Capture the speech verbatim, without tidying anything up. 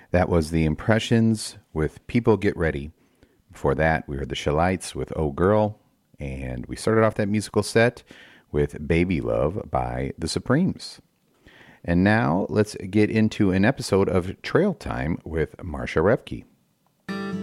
That was The Impressions with People Get Ready. Before that, we heard the Shalites with Oh Girl, and we started off that musical set with Baby Love by The Supremes. And now let's get into an episode of Trail Time with Marsha Repke.